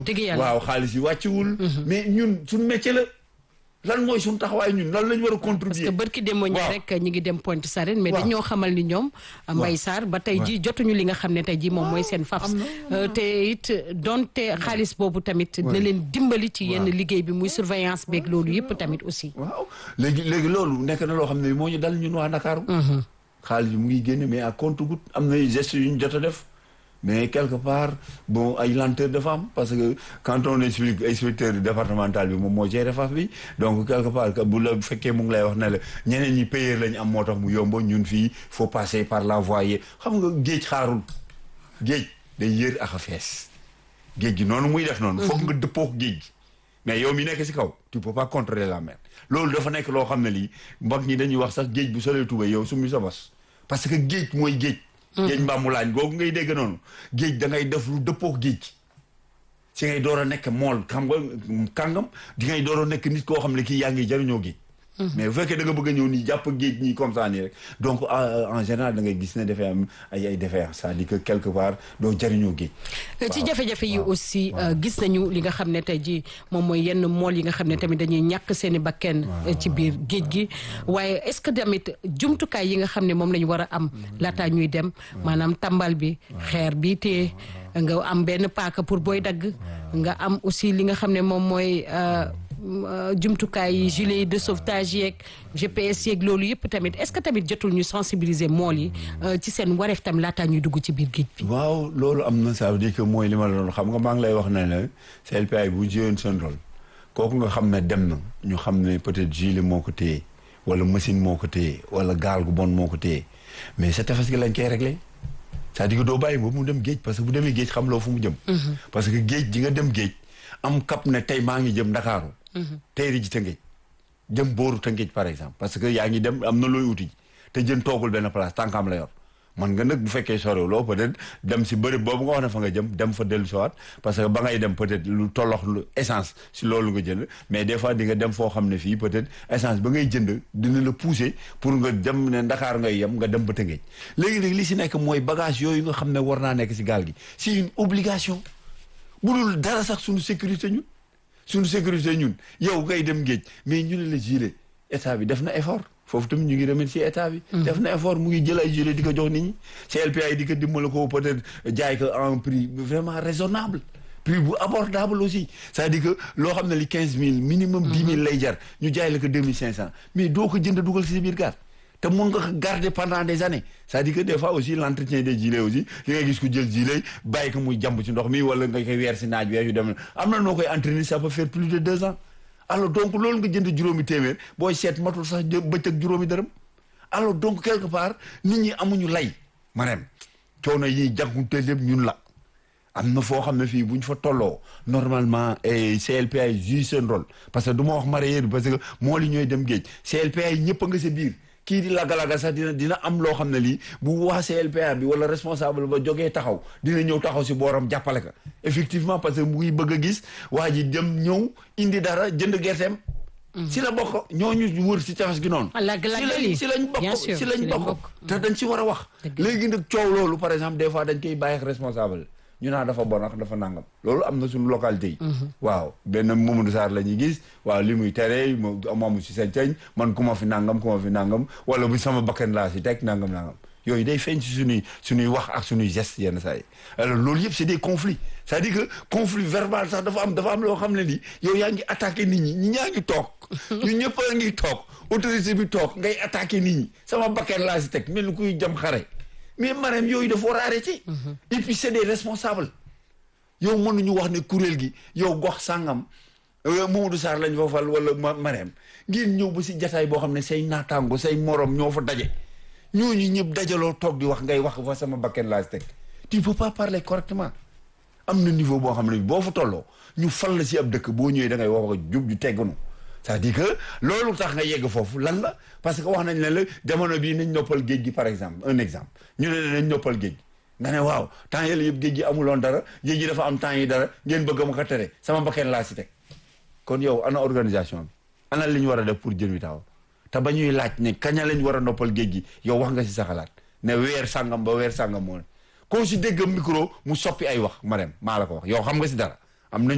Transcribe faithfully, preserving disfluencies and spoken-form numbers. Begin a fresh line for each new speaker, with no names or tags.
dëgg yàlla
waaw xaalis yi wàcciwul. mais ñun suñu métier la. lan mooy suñu taxawaay ñun lan lañ war a contribuer.
parce que barki demoo ñi rek ñi ngi dem Pointe Sarène mais dañoo xamal ni ñoom Mbaye Sarr ba tey ji jotuñu li nga xam ne tey ji moom mooy seen faf te it donte xaalis boobu tamit dina leen dimbali ci yenn liggéey bi muy surveillance beeg loolu yëpp tamit aussi
waaw léegi léegi loolu nekk na loo xam ne moo ñu dal ñun waa Ndakaaru xaalis bi mu ngi génne mais à compte-gouttes am na gestes yu ñu jot a def mais quelque part bon ay lenteur dafa am parce que quand on explique inspecteur départemental bi moom moo géré faf bi donc quelque part bu la fekkee mu ngi lay wax ne la ñeneen ñi payeur lañ am moo tax mu yombo ñun fii faut passer par la voie xam nga géej xaarul géej day yër ak a fees géej gi noonu muy def noonu foog nga dëppook géej gi mais yow mi nekk si kaw tu peux pas contrôler la mer loolu dafa nekk loo xam ne lii mbokk ñi dañuy wax sax géej bu solee tuba yow summi sa bos parce que géej mooy géej géej mbaamu laañ googu ngay dégg noonu géej da ngay def lu dëppook géej si ngay door a nekk mool xam nga kàngam di ngay door a nekk nit koo xam ne kii yaa ngi jariñoo géej mais bu fekkee da nga bëgg a ñëw nii jàpp géej ñii comme ça nii rek donc en général da ngay gis ne dafay am ay ay défaillance c'est-à-dire que quelque part doo jariñoo géej
ci jafe-jafe yi aussi gis nañu li nga xam ne tey ji moom mooy yenn mool yi nga xam ne tamit dañuy ñàkk seen i bakken ci biir géej gi waaye est-ce que tamit jumtukaay yi nga xam ne moom la ñu war a am laataa ñuy dem maanaam tambal bi xeer bi te nga am benn paaka pour booy dagg nga am aussi li nga xam ne moom mooy jumtukaay yi gilet de sauvetage yeeg G P S yeeg loolu yëpp tamit est-ce que tamit jotul ñu sensibiliser mool yi ci seen wareef tam laataa ñuy dugg ci biir géej bi.
waaw loolu am na ça veut dire que mooy li ma la doon xam nga maa ngi lay wax ne la C L P I bu joué seen rôle kooku nga xam ne dem na ñu xam ne peut-être gilet moo ko téye wala machine moo ko téye wala gaal gu bon moo ko téye mais sa tefes gi lañ koy réglé c'est-à-dire que doo bàyyi ba mu dem géej parce que bu demee géej xam loo fu mu jëm. parce que géej di nga dem géej am kap ne tey maa ngi jëm Ndakaaru. tey ji Tëngéej jëm booru Tëngéej par exemple parce que yaa ngi dem am na looy uti te jën toogul benn place tànkam la yor man nga nag bu fekkee sorewuloo peut-être dem si bërëb boobu nga wax ne fa nga jëm dem fa dellu siwaat parce que ba ngay dem peut-être lu tollox lu essence si loolu nga jënd mais des fois di nga dem foo xam ne fii peut-être essence ba ngay jënd dina la pousser pour nga dem ne Ndakaar ngay yem nga dem ba Tëngéej léegi nag li si nekk mooy bagage yooyu nga xam ne war naa nekk si gaal gi c'est une obligation bu dul dara sax suñu sécurité ñun suñu sécurité ñun yow ngay dem géej mais ñu ne la gilet état bi def na effort foofu tamit ñu ngi remercier état bi def na effort mu ngi jël ay gilet di ko jox nit ñi C L P I di ko dimbali ko peut-être jaay ko en prix vraiment raisonnable prix bu abordable aussi c'est-à-dire que loo xam ne li quinze mille minimum dix mille lay jar ñu jaay la ko deux mille cinq cents mais doo ko jënd dugal si biir gaal te mun nga ko garder pendant des années c'est-à-dire que des fois aussi l'entretien des gilets aussi li nga gis ku jël gilet bàyyi ko muy jàmb ci ndox mi wala nga koy weer si naaj weer yu dem am na noo koy entraîner ça peut faire plus de deux ans alors donc loolu nga jënd juróomi téeméer booy seet matul sax bëccëg juróomi dërëm alors donc quelque part nit ñi amuñu lay maanaam coono yi jànkuwuteel yëpp ñun la am na foo xam ne fii bu ñu fa tolloo normalement C L P I joue seen rôle parce que du ma wax mareyeur parce que moo li ñooy dem géej C L P I ñëpp a nga sa biir kii di lagalaga sax dina dina am loo xam ne lii bu waa C L P A bi wala responsable ba jógee taxaw dina ñëw taxaw si booram jàppale ka effectivement parce que mu ngi bëgg a gis waa ji dem ñëw indi dara jënd gerteem si la bokk ñooñu wër si tefes gi noonu si si lañ bokk si lañ bokk te dañ si war a wax léegi nag coow loolu par exemple des fois dañ koy bàyyi ak responsable ñu naan dafa bon ak dafa nangam loolu am na suñu localité yi waaw benn Mamadou Sarr la ñuy gis waaw li muy tere moomu si seen ceeñ man ku ma fi nangam ku ma fi nangam wala bu sama bakkan laa si teg nangam nangam yooyu day feeñ si suñuy suñuy wax ak suñuy geste yenn saa yi alors loolu yëpp c'est des conflits c'est-à-dire que conflit verbal sax dafa am dafa am loo xam ne nii yow yaa ngi attaqué nit ñi ñi ñaa ngi toog ñu ñëpp a ngi toog autorité bi toog ngay attaqué nit ñi sama bakkan laa si teg mel ni kuy jam xare mais Marème yooyu dafa war a arrêter et puis c'est des responsables yow mënuñu wax ne kuréel gi yow gox sàngam Mamadou Sarr lañ fa fal wala Marème ngeen ñëw ba si jataay boo xam ne say naataango say morom ñoo fa daje ñooñu ñëpp dajaloo toog di wax ngay wax fa sama bakken laa si teg tu peux pas parler correctement am na niveau boo xam ne boo fa tolloo ñu fal la si ab dëkk boo ñëwee da ngay wax jub ju teggunu c'est-à-dire que loolu tax nga yegg foofu lan la parce que wax nañ ne la jamono bii nañ noppal géej gi par exemple un exemple ñu ne nañ noppal géej gi nga ne waaw temps yële yëpp géej gi amuloon dara géej gi dafa am temps yi dara ngeen bëgg ma ko tere sama bakken laa si teg kon yow ana organisation bi ana li ñu war a def pour jën wi taw te ba ñuy laaj ne kaña lañ war a noppal géej gi yow wax nga si sa xalaat ne weer sàngam ba weer sàngam moo ne koo si dégg micro mu soppi ay wax ma dem maa la ko wax yow xam nga si dara am nañu